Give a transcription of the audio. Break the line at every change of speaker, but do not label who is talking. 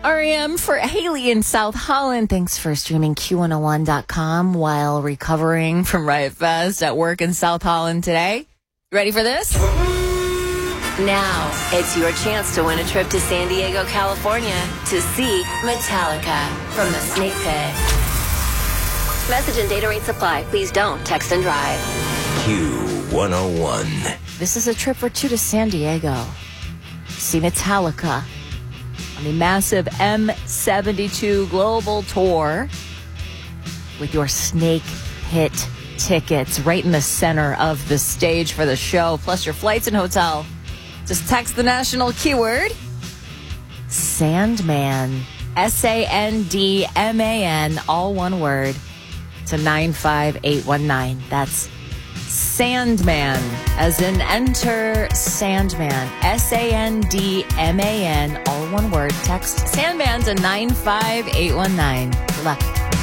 REM for Haley in South Holland. Thanks for streaming Q101.com while recovering from Riot Fest at work in South Holland today. Ready for this?
Now, it's your chance to win a trip to San Diego, California to see Metallica from the Snake Pit. Message and data rates apply. Please don't text and drive.
Q101.
This is a trip for two to San Diego. See Metallica on the massive M72 Global Tour with your Snake Pit tickets right in the center of the stage for the show, plus your flights and hotel. Just text the national keyword Sandman, Sandman, all one word, to 95819. That's Sandman, as in enter Sandman, Sandman, all one word. Text Sandman to 95819. Good luck.